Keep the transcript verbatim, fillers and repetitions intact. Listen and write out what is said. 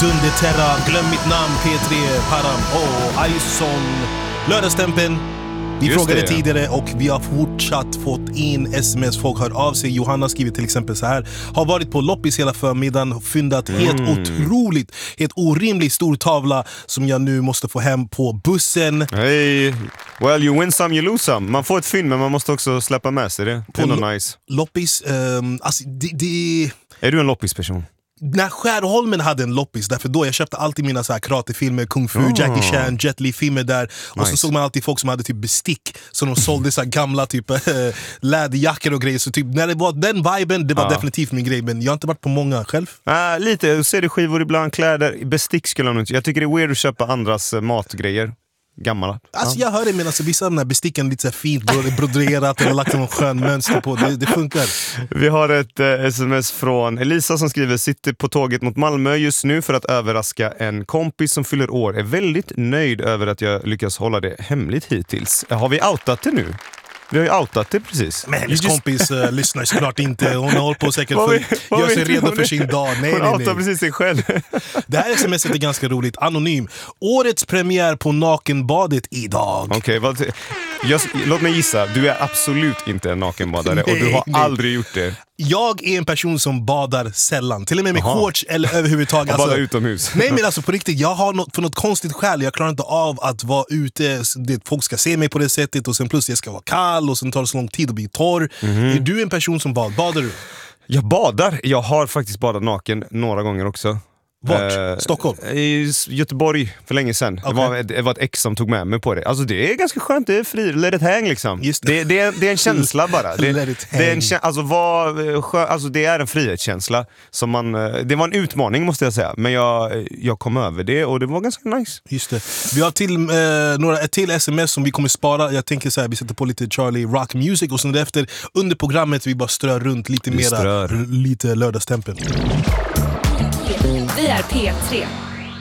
Dunder Terra, glöm mitt namn, P tre, Param och Ison. Lördagstempen. Vi Just frågade det, ja. tidigare och vi har fortsatt fått in sms. Folk hör av sig. Johanna skriver till exempel så här: har varit på loppis hela förmiddagen, fyndat mm. helt otroligt, helt orimligt stor tavla som jag nu måste få hem på bussen. Hey, well you win some, you lose some. Man får ett fynd men man måste också släppa med sig det. Det är nog nice. Loppis, um, alltså det, det... Är du en loppisperson? När Skärholmen hade en loppis, därför då jag köpte alltid mina så här karatefilmer, Kung Fu, oh. Jackie Chan, Jet Li-filmer där. Och nice. Så såg man alltid folk som hade typ bestick, så de sålde så här gamla typ läderjackor och grejer. Så typ när det var den viben, det var ah. definitivt min grej. Men jag har inte varit på många själv. Ah, lite, C D-skivor ibland, kläder, bestick skulle jag nog inte. Jag tycker det är weird att köpa andras matgrejer. Gamla. Alltså jag hör det, men alltså, vissa av de här besticken lite så här fint broderat eller lagt någon skön mönster på. Det, det funkar. Vi har ett eh, sms från Elisa som skriver: sitter på tåget mot Malmö just nu för att överraska en kompis som fyller år. Är väldigt nöjd över att jag lyckas hålla det hemligt hittills. Har vi outat det nu? Vi har ju outat det precis. Men hennes just... kompis uh, lyssnar såklart inte. Hon håller på säkert för gör sig redo för sin dag. Nej, hon nej, outar nej. precis sig själv. Det här smset är ganska roligt. Anonym. Årets premiär på nakenbadet idag. Okej, okay, vad... Jag, låt mig gissa, du är absolut inte en nakenbadare. Nej, och du har nej. aldrig gjort det. Jag är en person som badar sällan. Till och med med Aha. shorts eller överhuvudtaget. Alltså, badar alltså, utomhus. Nej men alltså på riktigt, jag har något, för något konstigt skäl. Jag klarar inte av att vara ute. Det, folk ska se mig på det sättet. Och sen plus jag ska vara kall. Och sen tar det så lång tid att bli torr. Mm-hmm. Är du en person som badar? Badar du? Jag badar. Jag har faktiskt badat naken några gånger också. Vart? Eh, Stockholm? I Göteborg för länge sedan. Okay. Det, var, det var ett ex som tog med mig på det. Alltså det är ganska skönt, det är fri, let it hang liksom. Just det. Det, det, är, det är en känsla bara. Det, let it hang. Det, är en, alltså, vad, skön, alltså det är en frihetskänsla som man, det var en utmaning måste jag säga. Men jag, jag kom över det och det var ganska nice. Just det. Vi har till, eh, några, ett till sms som vi kommer spara. Jag tänker så här, vi sätter på lite Charlie Rock Music och sen efter under programmet vi bara strör runt lite vi mera strör. Lite lördagstempen. Vi är P tre.